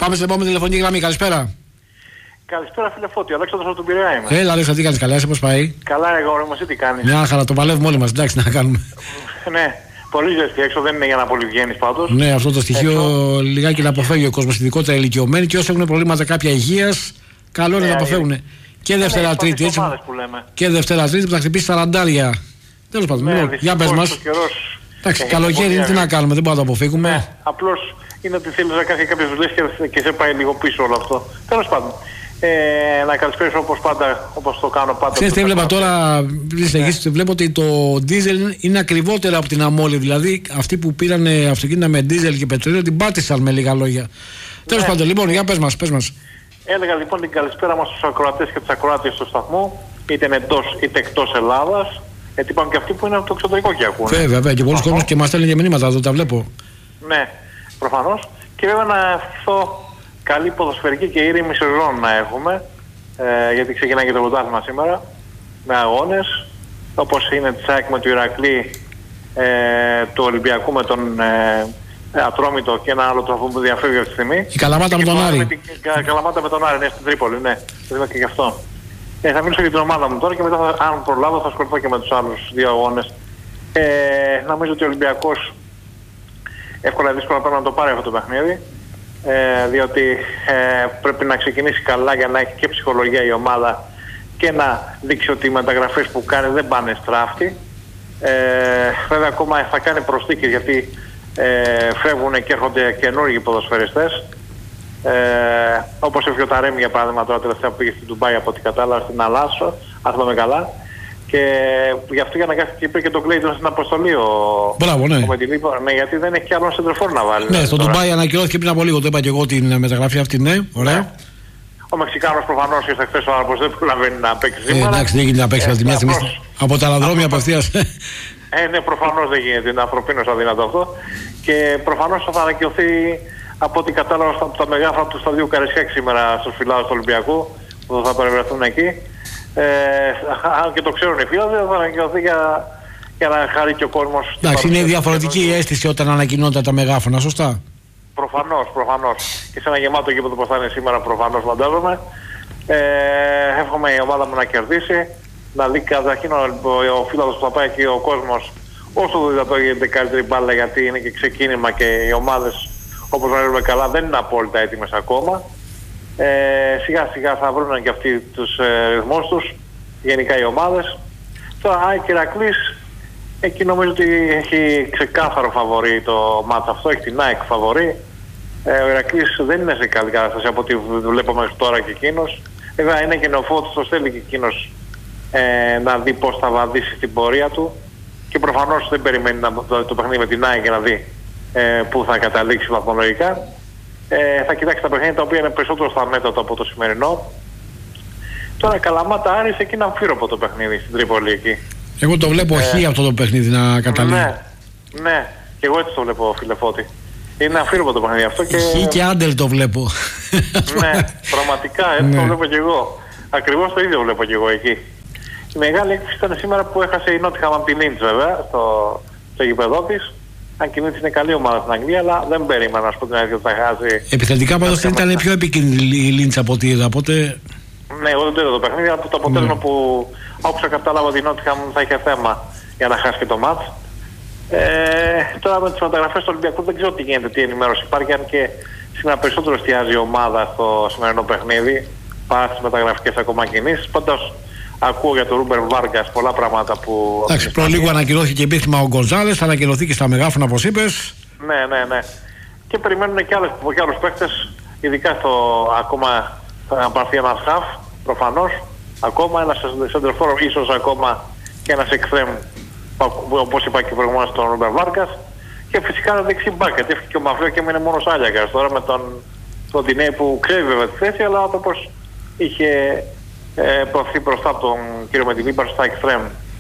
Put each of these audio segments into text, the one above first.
Πάμε στην επόμενη τηλεφωνική γραμμή. Καλησπέρα. Καλησπέρα, φίλε Φώτη. Αλέξανδρος από τον Πειραιά είμαι. Έλα, Αλέξανδρο, τι κάνεις, καλά, εσύ πώς πάει? Καλά, εγώ ρε, εσύ τι κάνεις? Μια χαρά, το παλεύουμε όλοι μας. Εντάξει, να κάνουμε. Ναι, πολύ ζεστή έξω, δεν είναι για να πολύ βγαίνεις πάντως. Ναι, αυτό το στοιχείο λιγάκι να αποφεύγει ο κόσμος, ειδικότερα ηλικιωμένοι και όσοι έχουν προβλήματα κάποια υγείας, καλό είναι να αποφεύγουν. Και Δευτέρα Τρίτη, έτσι. Και Δευτέρα Τρίτη που θα χτυπήσει 40. Τέλος πάντων, για πες μας. Εντάξει, καλοκαίρι είναι, τι να κάνουμε, δεν μπορούμε να το αποφύγουμε. Ναι, απλώς είναι ότι θέλεις να κάνεις κάποιες δουλειές και σε πάει λίγο πίσω όλο αυτό. Τέλος πάντων. Να καλησπέρισω όπως πάντα, όπως το κάνω πάντα. Ξέρεις τι έβλεπα τώρα, πριν συνεχίσεις, βλέπω ότι το ντίζελ είναι ακριβότερο από την αμόλυ. Δηλαδή αυτοί που πήραν αυτοκίνητα με ντίζελ και πετρέλαιο την πάτησαν με λίγα λόγια. Τέλος πάντων, λοιπόν, για πες μας. Έλεγα λοιπόν την καλησπέρα μας στους ακροατές και τις ακροάτριες του σταθμού, είτε εντός είτε εκτός Ελλάδας. Γιατί υπάρχουν και αυτοί που είναι από το εξωτερικό και ακούνε. Βέβαια, και πολλοί κόσμος και μας στέλνουν και μηνύματα, εδώ τα βλέπω. Ναι, προφανώς. Και βέβαια να ευχηθώ καλή ποδοσφαιρική και ήρεμη σεζόν να έχουμε, γιατί ξεκινάει και το πρωτάθλημα σήμερα, με αγώνες, όπως είναι της ΑΕΚ με το Ηρακλή, του Ολυμπιακού με τον Ατρόμητο και ένα άλλο τροφό που διαφεύγει αυτή τη στιγμή. Η Καλαμάτα με τον Άρη. Καλαμάτα με τον Άρη, ναι, στην Τρίπολη, ναι. Δεν και γι' αυτό. Θα μιλήσω για την ομάδα μου τώρα και μετά, αν προλάβω, θα ασχοληθώ και με τους άλλους δύο αγώνες. Νομίζω ότι ο Ολυμπιακός εύκολα ή δύσκολα πρέπει να το πάρει αυτό το παιχνίδι. Διότι πρέπει να ξεκινήσει καλά για να έχει και ψυχολογία η ομάδα και να δείξει ότι οι μεταγραφές που κάνει δεν πάνε στράφτη. Βέβαια ακόμα θα κάνει προσθήκες γιατί φεύγουν και έρχονται καινούργιοι ποδοσφαιριστές. Όπως έφυγε ο Ταρέμι για παράδειγμα τώρα τελευταία που πήγε στην Ντουμπάι από ό,τι κατάλαβα, στην Αλάσσο, αν θυμάμαι καλά. Και γι' αυτό για να κάνει και υπήρχε τον Κλέιτον στην αποστολή Μπράβο, ναι. Ναι, γιατί δεν έχει κι άλλον σεντροφόρ να βάλει. Ναι, στο Ντουμπάι ανακοινώθηκε πριν από λίγο, το είπα και εγώ την μεταγραφή αυτή, ναι, ωραία. Ναι. Ο Μεξικάνος προφανώς ήρθε χθες ο άνθρωπος, δεν προλαβαίνει να παίξει σήμερα. Εντάξει, δεν γίνεται να παίξει από τη μια στιγμή από τα αεροδρόμια απευθείας. Ναι, προφανώς δεν γίνεται, είναι ανθρωπίνως αδύνατο αυτό. Και προφανώς θα ανακοινωθεί από ό,τι κατάλαβα από τα μεγάφωνα του σταδίου Καρεσιάκη σήμερα στους φιλάδες του Ολυμπιακού που θα παρευρεθούν εκεί. Αν και το ξέρουν οι φίλοι, θα ανακοινωθεί για να χαρεί και ο κόσμος. Εντάξει, είναι διαφορετική η αίσθηση όταν ανακοινώνται τα μεγάφωνα, σωστά. Προφανώς. Και σε ένα γεμάτο γήπεδο που θα είναι σήμερα, προφανώς φαντάζομαι. Εύχομαι η ομάδα μου να κερδίσει, να δει καταρχήν ο φίλος που θα πάει και ο κόσμος όσο το δυνατό γίνεται καλύτερη μπάλα, γιατί είναι και ξεκίνημα και οι ομάδες, όπως γνωρίζουμε καλά, δεν είναι απόλυτα έτοιμες ακόμα. Σιγά σιγά θα βρουν και αυτοί τους ρυθμούς τους, γενικά οι ομάδες. Τώρα ΑΕΚ Ηρακλής, εκεί νομίζω ότι έχει ξεκάθαρο φαβορί το μάτς αυτό, έχει την ΑΕΚ φαβορί. Ο Ηρακλής δεν είναι σε καλή κατάσταση από ό,τι βλέπω μέχρι τώρα και εκείνος. Βέβαια είναι και νεοφώτος, το στέλνει και εκείνος να δει πώς θα βαδίσει την πορεία του και προφανώς δεν περιμένει το παιχνίδι με την ΑΕΚ για να δει που θα καταλήξει βαθμολογικά. Θα κοιτάξει τα παιχνίδια τα οποία είναι περισσότερο στα μέτωπα από το σημερινό. Τώρα Καλαμάτα Άρης, εκεί είναι αμφίροπο το παιχνίδι στην Τρίπολη εκεί. Εγώ το βλέπω όχι αυτό το παιχνίδι να καταλήγει. Ναι, και εγώ έτσι το βλέπω, φίλε Φώτη. Είναι αμφίροπο το παιχνίδι αυτό και... Χ και Άντελ το βλέπω. Ναι, πραγματικά έτσι το βλέπω και εγώ. Ακριβώς το ίδιο βλέπω και εγώ εκεί. Η μεγάλη έκπληξη ήταν σήμερα που έχασε η Νότιχαμ από την Λίντς βέβαια, στο γήπεδό της. Αν και η Λίντς είναι καλή ομάδα στην Αγγλία, αλλά δεν περίμενα να σου πω την αλήθεια ότι θα χάσει. Επιθετικά πάντως ήταν πιο επικίνδυνη η Λίντς από ό,τι είδα, οπότε... Ναι, εγώ δεν το είδα το παιχνίδι, από το αποτέλεσμα που άκουσα κατάλαβα ότι η Νότιχαμ θα είχε θέμα για να χάσει και το μάτς. Τώρα με τις μεταγραφές του Ολυμπιακού δεν ξέρω τι γίνεται, τι ενημέρωση υπάρχει, αν και σήμερα περισσότερο εστιάζει η ομάδα στο σημερινό παιχνίδι παρά στις μεταγραφικές ακόμα κινήσεις. Πάντως ακούω για τον Ρούμπερ Βάργκας πολλά πράγματα που... Εντάξει, προλίγου ανακοινώθηκε επίσημα ο Γκονζάλες, θα ανακοινωθεί και στα μεγάφωνα όπως είπες. Ναι. Και περιμένουν και άλλους παίκτες, ειδικά στο ακόμα θα πάρθει ένας χαφ, προφανώς, ακόμα ένας σεντερφόρ, ίσως ακόμα και ένας εξτρέμ, όπως είπα και προηγουμένως τον Ρούμπερ Βάργκας. Και φυσικά ένα δεξί μπακ, γιατί έφυγε και ο Μαφρέο και έμεινε μόνος Άλιακας τώρα με τον Τινέι που ξέρει βέβαια τη θέση, αλλά όπως είχε προωθεί μπροστά από τον κύριο Μεντιλίμπαρ στα εξτρέμ.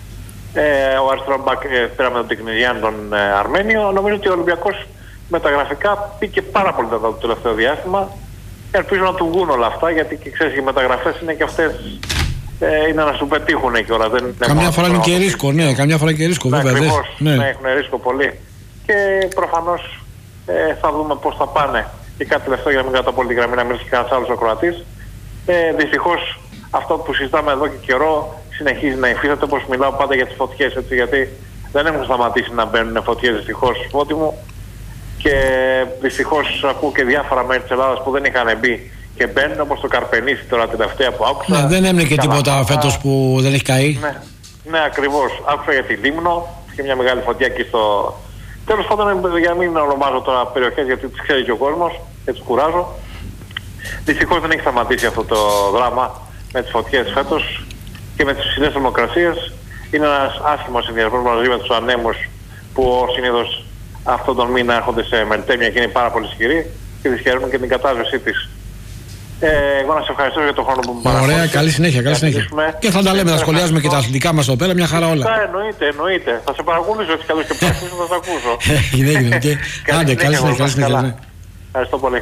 Ο αριστερό μπακ πήραμε τον Τεκνιζιάν, τον Αρμένιο. Νομίζω ότι ο Ολυμπιακός μεταγραφικά πήγε πάρα πολύ το τελευταίο διάστημα. Ελπίζω να του βγουν όλα αυτά, γιατί και ξέρεις οι μεταγραφές είναι και αυτές είναι να σου πετύχουν κιόλας. Καμιά φορά είναι και ρίσκο, ναι, καμιά φορά και ρίσκο βέβαια. Ακριβώς, ναι, έχουν ρίσκο πολύ. Και προφανώς θα δούμε πώς θα πάνε Και κάτι τελευταίο για να μην κρατώ πολύ τη γραμμή, να μιλήσει και κανένας άλλος ο Κροατής. Δυστυχώς αυτό που συζητάμε εδώ και καιρό συνεχίζει να υφίσταται, όπως μιλάω πάντα για τις φωτιές, έτσι, γιατί δεν έχουν σταματήσει να μπαίνουν φωτιές δυστυχώς στη φώτη μου. Και δυστυχώς ακούω και διάφορα μέρη της Ελλάδας που δεν είχαν μπει και μπαίνουν, όπως το Καρπενήσι τώρα τελευταία που άκουσα. Ναι, δεν έμεινε και τίποτα φέτος που δεν έχει καεί. Ναι, ακριβώς. Άκουσα για τη Λίμνο και μια μεγάλη φωτιά εκεί στο... Τέλος πάντων, για να μην ονομάζω τώρα περιοχές γιατί τις ξέρει και ο κόσμος και τις κουράζω. Δυστυχώς δεν έχει σταματήσει αυτό το δράμα με τις φωτιές φέτος και με τις ψηλές θερμοκρασίες. Είναι ένας άσχημος συνδυασμός μαζί με τους ανέμους που συνήθως αυτόν τον μήνα έρχονται σε μελτέμια και είναι πάρα πολύ ισχυροί και δυσχεραίνουν και την κατάσβεσή της. Εγώ να σε ευχαριστώ για τον χρόνο που μου παραχώρησες. Ωραία, καλή συνέχεια, καλή συνέχεια. Και θα τα λέμε, θα σχολιάζουμε και τα αθλητικά μας εδώ πέρα, μια χαρά όλα. Εννοείται. Θα σε παρακολουθήσω έτσι καλώς και πράξεις, θα σε ακούσω. Έγινε. Άντε, καλή συνέχεια. Ευχαριστώ πολύ.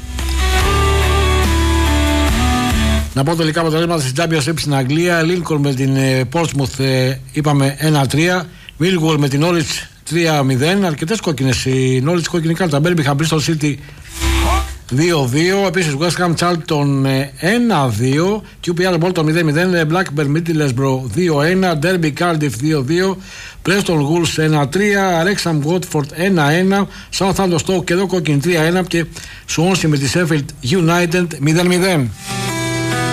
Να πω τελικά αποτελέσματα στην Championship στην Αγγλία. Lincoln με την Portsmouth είπαμε 1-3. Millwall με την Norwich 3-0. Αρκετές κόκκινες. Η Norwich κόκκινη κάρτα. Birmingham Bristol City 2-2. Επίσης West Ham Charlton 1-2. QPR Bolton 0-0. Blackburn Middlesbrough 2-1. Derby Cardiff 2-2. Preston Wolves 1-3. Wrexham Watford 1-1. Southampton Stoke και εδώ κόκκινη 3-1. Και Swansea με τη Sheffield United 0-0.